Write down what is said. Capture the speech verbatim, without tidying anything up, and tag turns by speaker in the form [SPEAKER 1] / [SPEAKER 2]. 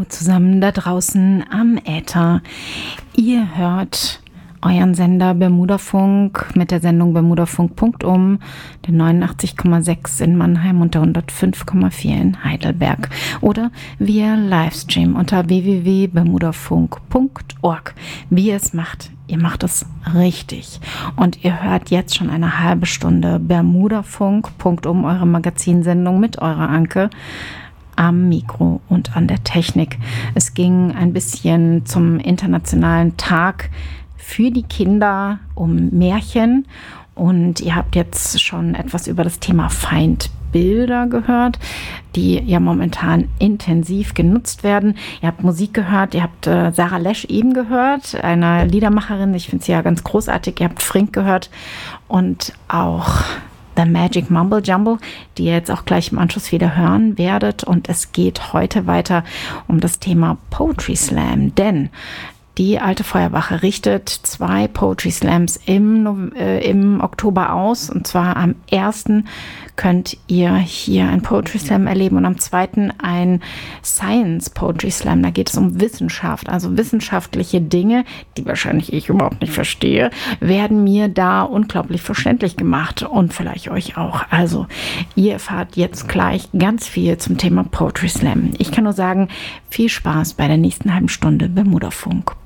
[SPEAKER 1] Hallo zusammen da draußen am Äther. Ihr hört euren Sender Bermudafunk mit der Sendung Bermudafunk Punktum, der neunundachtzig Komma sechs in Mannheim und der hundertfünf Komma vier in Heidelberg. Oder via Livestream unter w w w punkt bermudafunk punkt org. Wie ihr es macht, ihr macht es richtig. Und ihr hört jetzt schon eine halbe Stunde Bermudafunk Punktum, eure Magazinsendung mit eurer Anke am Mikro und an der Technik. Es ging ein bisschen zum Internationalen Tag für die Kinder um Märchen und ihr habt jetzt schon etwas über das Thema Feindbilder gehört, die ja momentan intensiv genutzt werden. Ihr habt Musik gehört, ihr habt äh, Sarah Lesch eben gehört, eine Liedermacherin, ich finde sie ja ganz großartig. Ihr habt Frink gehört und auch The Magic Mumble Jumble, die ihr jetzt auch gleich im Anschluss wieder hören werdet. Und es geht heute weiter um das Thema Poetry Slam, denn die Alte Feuerwache richtet zwei Poetry Slams im, äh, im Oktober aus. Und zwar am ersten könnt ihr hier ein Poetry Slam erleben und am zweiten ein Science Poetry Slam. Da geht es um Wissenschaft, also wissenschaftliche Dinge, die wahrscheinlich ich überhaupt nicht verstehe, werden mir da unglaublich verständlich gemacht und vielleicht euch auch. Also ihr erfahrt jetzt gleich ganz viel zum Thema Poetry Slam. Ich kann nur sagen, viel Spaß bei der nächsten halben Stunde Bermudafunk.